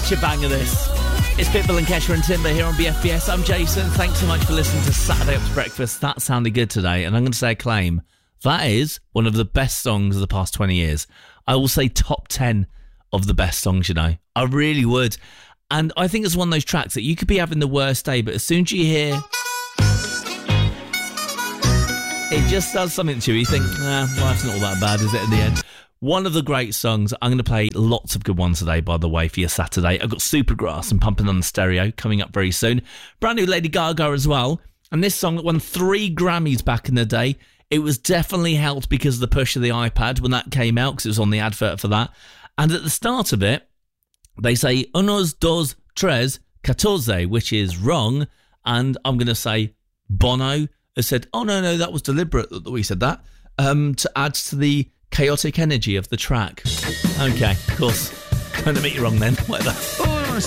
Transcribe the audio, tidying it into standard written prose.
Such a banger, this. It's Pitbull and Kesha and Timber here on BFBS. I'm Jason. Thanks so much for listening to Saturday Up to Breakfast. That sounded good today, and I'm going to say a claim. That is one of the best songs of the past 20 years. I will say top 10 of the best songs, you know. I really would. And I think it's one of those tracks that you could be having the worst day, but as soon as you hear... it just does something to you. You think, life's not all that bad, is it, in the end? One of the great songs. I'm going to play lots of good ones today, by the way, for your Saturday. I've got Supergrass and Pumping on the Stereo coming up very soon. Brand new Lady Gaga as well. And this song won 3 Grammys back in the day. It was definitely helped because of the push of the iPad when that came out, because it was on the advert for that. And at the start of it, they say, unos, dos, tres, catorce, which is wrong. And I'm going to say Bono has said, oh, no, that was deliberate that we said that, to add to the chaotic energy of the track. Okay, of course. Don't admit you're wrong then. Whatever. All I want to